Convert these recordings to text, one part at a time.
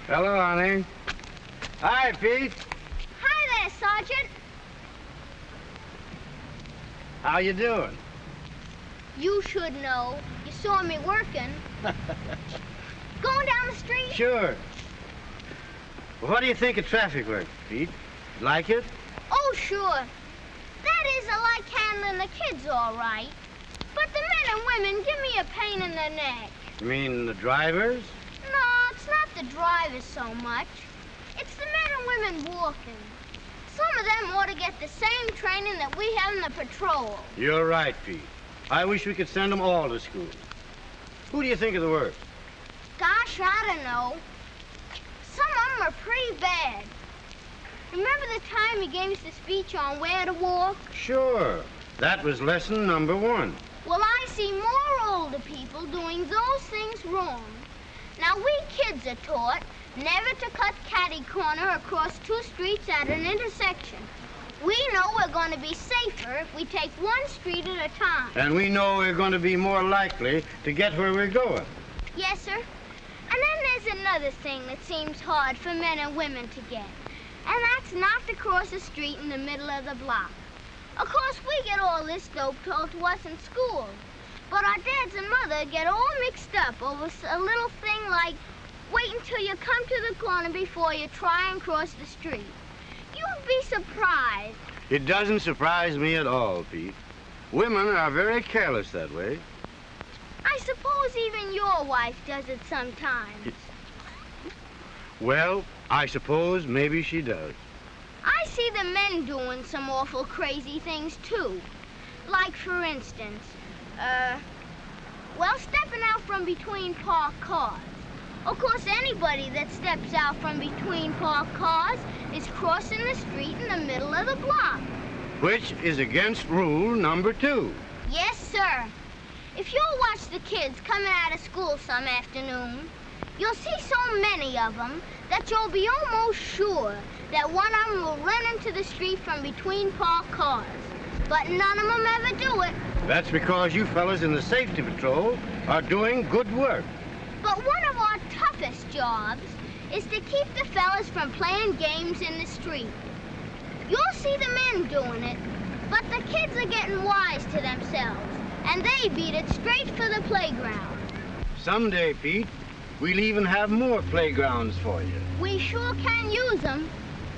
Hello, honey. Hi, Pete. Hi there, Sergeant. How you doing? You should know. You saw me working. Going down the street? Sure. Well, what do you think of traffic work, Pete? Like it? Oh, sure. That is, I like handling the kids all right. But the men and women give me a pain in the neck. You mean the drivers? No, it's not the drivers so much. It's the men and women walking. Some of them ought to get the same training that we have in the patrol. You're right, Pete. I wish we could send them all to school. Who do you think are the worst? Gosh, I don't know. Some of them are pretty bad. Remember the time he gave us the speech on where to walk? Sure. That was lesson number 1. Well, I see more older people doing those things wrong. Now, we kids are taught never to cut catty corner across 2 streets at an intersection. We know we're going to be safer if we take 1 street at a time. And we know we're going to be more likely to get where we're going. Yes, sir. And then there's another thing that seems hard for men and women to get. And that's not to cross a street in the middle of the block. Of course, we get all this dope told to us in school. But our dads and mother get all mixed up over a little thing like wait until you come to the corner before you try and cross the street. You'd be surprised. It doesn't surprise me at all, Pete. Women are very careless that way. I suppose even your wife does it sometimes. Well, I suppose maybe she does. I see the men doing some awful crazy things, too. Like, for instance, stepping out from between parked cars. Of course, anybody that steps out from between parked cars is crossing the street in the middle of the block. Which is against rule number 2. Yes, sir. If you'll watch the kids coming out of school some afternoon, you'll see so many of them that you'll be almost sure that one of them will run into the street from between parked cars. But none of them ever do it. That's because you fellas in the safety patrol are doing good work. But one of our toughest jobs is to keep the fellas from playing games in the street. You'll see the men doing it, but the kids are getting wise to themselves, and they beat it straight for the playground. Someday, Pete, we'll even have more playgrounds for you. We sure can use them.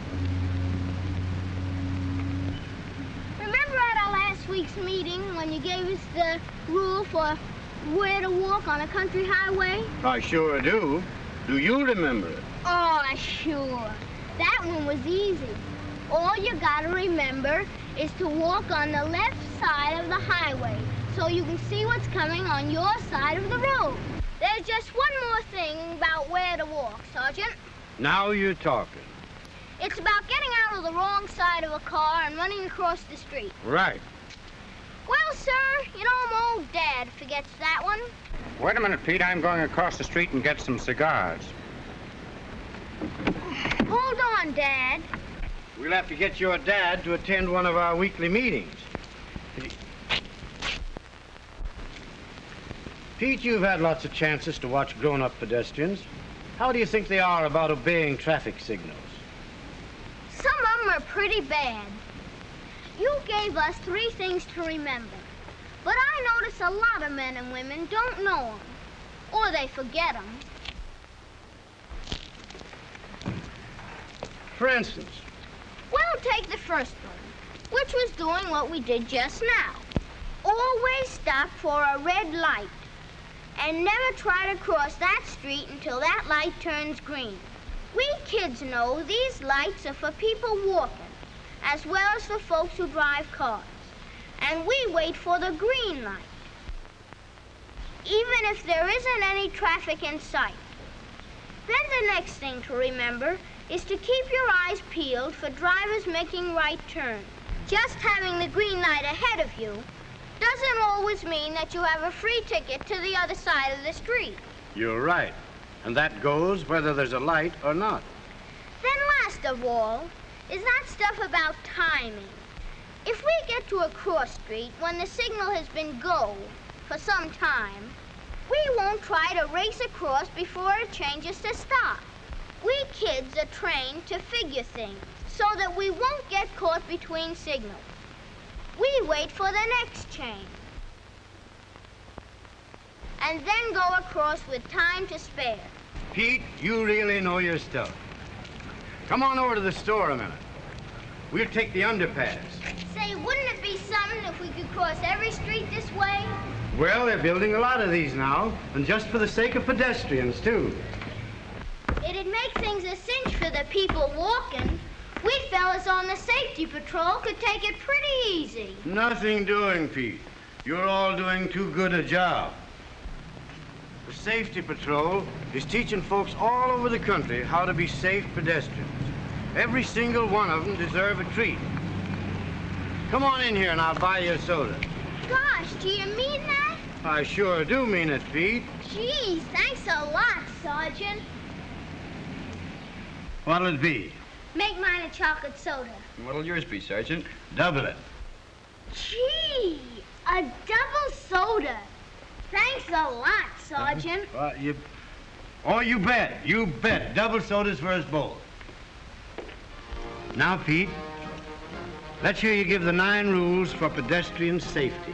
Remember at our last week's meeting when you gave us the rule for where to walk on a country highway? I sure do. Do you remember it? Oh, sure. That one was easy. All you gotta remember is to walk on the left side of the highway so you can see what's coming on your side of the road. There's just one more thing about where to walk, Sergeant. Now you're talking. It's about getting out of the wrong side of a car and running across the street. Right. Well, sir, you know my old dad forgets that one. Wait a minute, Pete. I'm going across the street and get some cigars. Hold on, Dad. We'll have to get your dad to attend one of our weekly meetings. Pete, you've had lots of chances to watch grown-up pedestrians. How do you think they are about obeying traffic signals? Some of them are pretty bad. You gave us 3 things to remember. But I notice a lot of men and women don't know them. Or they forget them. For instance? Well, take the first one, which was doing what we did just now. Always stop for a red light. And never try to cross that street until that light turns green. We kids know these lights are for people walking, as well as for folks who drive cars. And we wait for the green light, even if there isn't any traffic in sight. Then the next thing to remember is to keep your eyes peeled for drivers making right turns. Just having the green light ahead of you doesn't always mean that you have a free ticket to the other side of the street. You're right. And that goes whether there's a light or not. Then last of all is that stuff about timing. If we get to a cross street when the signal has been go for some time, we won't try to race across before it changes to stop. We kids are trained to figure things so that we won't get caught between signals. We wait for the next chain and then go across with time to spare. Pete, you really know your stuff. Come on over to the store a minute. We'll take the underpass. Say, wouldn't it be something if we could cross every street this way? Well, they're building a lot of these now, and just for the sake of pedestrians, too. It'd make things a cinch for the people walking. We fellas on the safety patrol could take it pretty easy. Nothing doing, Pete. You're all doing too good a job. The safety patrol is teaching folks all over the country how to be safe pedestrians. Every single one of them deserve a treat. Come on in here and I'll buy you a soda. Gosh, do you mean that? I sure do mean it, Pete. Geez, thanks a lot, Sergeant. What'll it be? Make mine a chocolate soda. What'll yours be, Sergeant? Double it. Gee, a double soda. Thanks a lot, Sergeant. Oh, you bet. You bet. Double sodas for us both. Now, Pete, let's hear you give the 9 rules for pedestrian safety.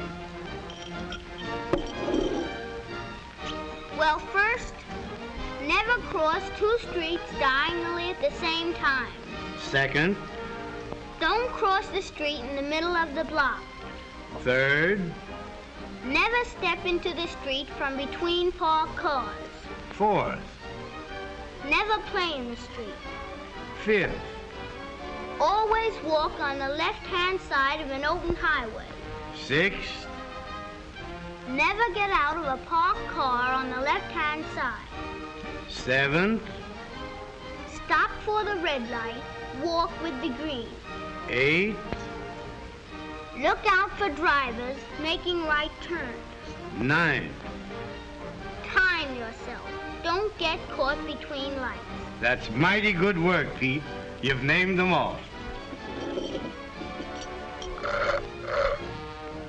Well, first, never cross 2 streets diagonally at the same time. Second. Don't cross the street in the middle of the block. Third. Never step into the street from between parked cars. Fourth. Never play in the street. Fifth. Always walk on the left-hand side of an open highway. Sixth. Never get out of a parked car on the left-hand side. Seventh. Stop for the red light. Walk with the green. Eighth. Look out for drivers making right turns. Ninth. Time yourself. Don't get caught between lights. That's mighty good work, Pete. You've named them all.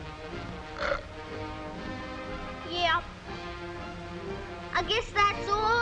Yeah. I guess that's all.